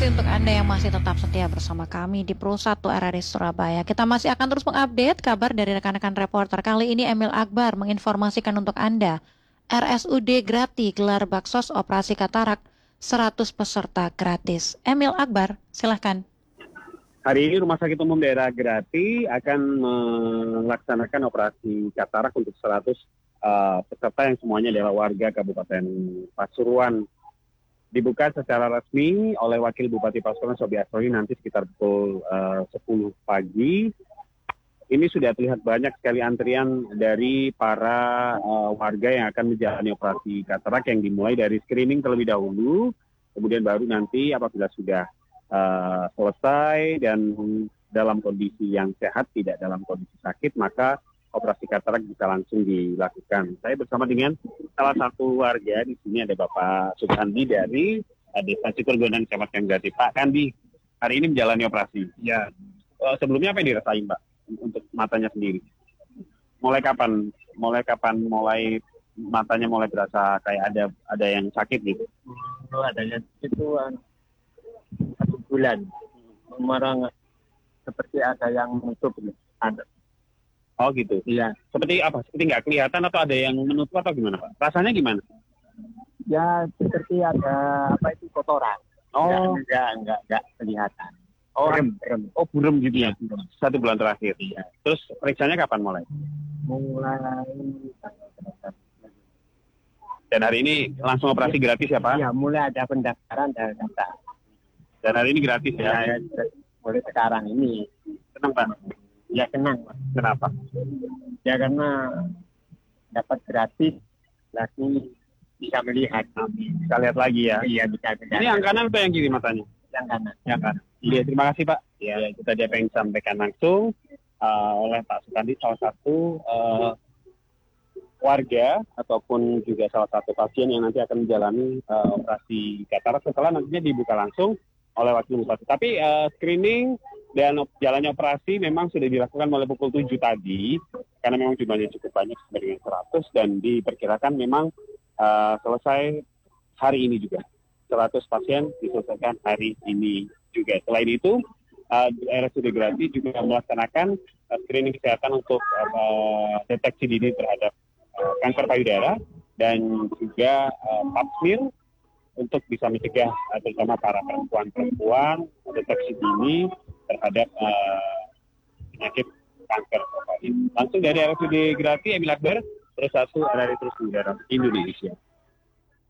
kasih untuk Anda yang masih tetap setia bersama kami di Pro 1 RRI Surabaya. Kita masih akan terus mengupdate kabar dari rekan-rekan reporter. Kali ini Emil Akbar menginformasikan untuk Anda. RSUD Grati gelar baksos operasi katarak 100 peserta gratis. Emil Akbar, silahkan. Hari ini Rumah Sakit Umum Daerah Grati akan melaksanakan operasi katarak untuk 100 peserta yang semuanya adalah warga Kabupaten Pasuruan. Dibuka secara resmi oleh Wakil Bupati Pasuruan Sobi Asrori nanti sekitar pukul 10 pagi. Ini sudah terlihat banyak sekali antrian dari para warga yang akan menjalani operasi katarak yang dimulai dari screening terlebih dahulu, kemudian baru nanti apabila sudah selesai dan dalam kondisi yang sehat, tidak dalam kondisi sakit, maka operasi katarak bisa langsung dilakukan. Saya bersama dengan salah satu warga di sini, ada Bapak Sukandi dari Desa Cikurgondan, Kecamatan Grati. Pak Kandi, hari ini menjalani operasi. Ya, sebelumnya apa yang dirasain, Pak, untuk matanya sendiri? Mulai kapan matanya mulai berasa kayak ada yang sakit gitu? Adanya itu 1 bulan, merang seperti ada yang menutup. Ada. Oh gitu. Iya. Seperti apa? Seperti nggak kelihatan atau ada yang menutup atau gimana, Pak? Rasanya gimana? Ya seperti ada kotoran. Oh, Enggak kelihatan. oh, Berem. oh burem gitu ya? Berem. 1 bulan terakhir. Iya. Terus periksanya kapan mulai? Mulai Dan hari ini langsung operasi gratis ya, Pak? ya mulai ada pendaftaran dan data. Dan hari ini gratis ya? Ya, mulai sekarang ini. Senang, Pak? Ya senang, Pak. Kenapa? Ya karena dapat gratis, lagi bisa melihat. Kita lihat lagi ya. Iya bisa melihat. Ini yang kanan atau yang kiri matanya? Yang kanan. Yang kanan. Iya, terima kasih, Pak. Ya, itu tadi apa yang disampaikan langsung oleh Pak Sukandi, salah satu warga ataupun juga salah satu pasien yang nanti akan menjalani operasi katarak setelah nantinya dibuka langsung oleh Wakil Bupati. Tapi screening dan jalannya operasi memang sudah dilakukan mulai pukul 7 tadi, karena memang jumlahnya cukup banyak sampai dengan 100 dan diperkirakan memang selesai hari ini juga. 100 pasien diselesaikan hari ini juga. Selain itu, RSUD Grati juga melaksanakan screening kesehatan untuk deteksi dini terhadap kanker payudara dan juga pap smear untuk bisa mencegah terutama para perempuan deteksi dini terhadap penyakit kanker payudara. Langsung dari RSUD Grati, Emil Akbar, Pro 1 RRI Terus Udara Indonesia.